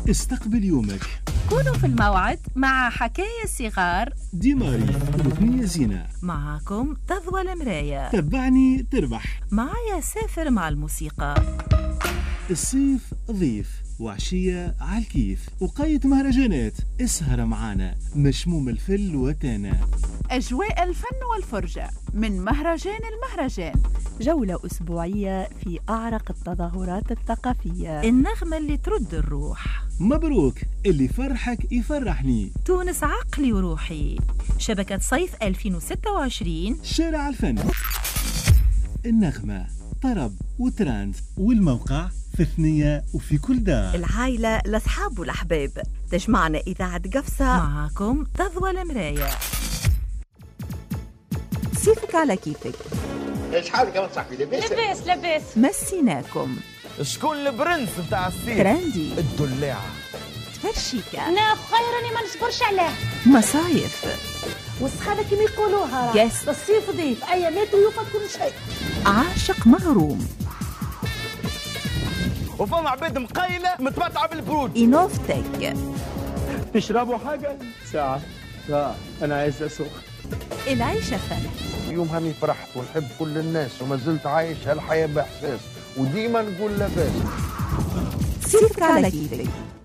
استقبل يومك. كونوا في الموعد مع حكاية صغار ديماري وثنية زينة. معكم تضوى المراية. تبعني تربح. معايا سافر مع الموسيقى. الصيف ضيف وعشية عالكيف وقاية مهرجانات. اسهر معانا مشموم الفل وتانا. أجواء الفن والفرجة من مهرجان المهرجان. جولة أسبوعية في أعرق التظاهرات الثقافية. النغمة اللي ترد الروح. مبروك اللي فرحك يفرحني. تونس عقلي وروحي. شبكة صيف 2026. شارع الفن. النغمة طرب وتراند والموقع في ثنية وفي كل دار. العائلة الأصحاب والأحباب تجمعنا إذاعة قفصة. معكم تضوى المراية. صيفك على كيفك. ايش حالك يا صاحبي؟ لاباس مسيناكم. شكون البرنس بتاع الصيف؟ تراندي. الدلاعة. تفرشيكا. انا خيرني ما نصبرش عليه. مصايف. والصحابة كما يقولوها يس. الصيف ضيف ايامات ويوفى كل شيء. عاشق مغروم. وفما عباد مقيلة متمتعة بالبرود. إنوفتك. تشربوا حاجة؟ ساعة أنا عايز أسوق. العيشة فن. يوم هاني فرحت ونحب كل الناس وما زلت عايش هالحياة بإحساس وديما نقول لاباس. صيفك على كيفك.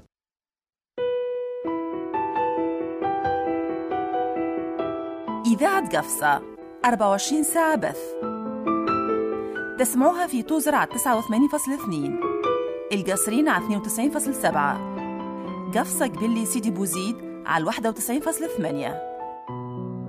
إذاعة قفصة 24 ساعة بث. تسمعوها في توزر على 89.2، القصرين على 92.7، قفصة قبلي سيدي بوزيد على 91.8.